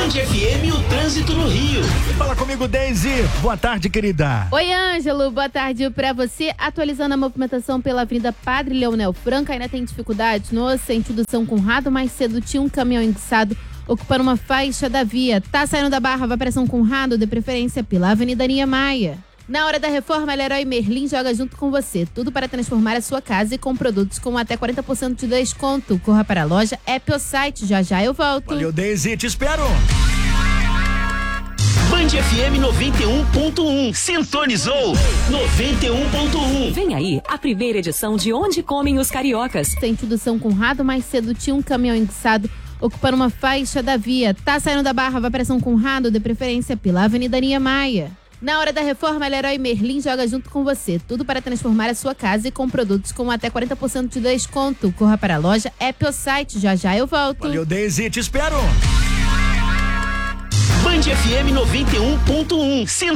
Band FM, o trânsito no Rio. Fala comigo, Daisy. Boa tarde, querida. Oi, Ângelo. Boa tarde pra você. Atualizando a movimentação pela Avenida Padre Leonel Franca, ainda tem dificuldades no sentido São Conrado. Mais cedo tinha um caminhão enguiçado ocupando uma faixa da via. Tá saindo da Barra, vai para São Conrado, de preferência pela Avenida Niemeyer. Na hora da reforma, Leroy Merlin joga junto com você. Tudo para transformar a sua casa e com produtos com até 40% de desconto. Corra para a loja, app ou site. Já já eu volto. Valeu, Daisy. Te espero. Band FM 91.1. Sintonizou 91.1. Vem aí a primeira edição de Onde Comem os Cariocas. Sentido São Conrado, mais cedo tinha um caminhão enguiçado ocupando uma faixa da via. Tá saindo da Barra, vai para São Conrado, de preferência pela Avenida Niemeyer. Na hora da reforma, Leroy Merlin joga junto com você. Tudo para transformar a sua casa e com produtos com até 40% de desconto. Corra para a loja, app ou site. Já já eu volto. Valeu, Daisy. Te espero. Band FM 91.1.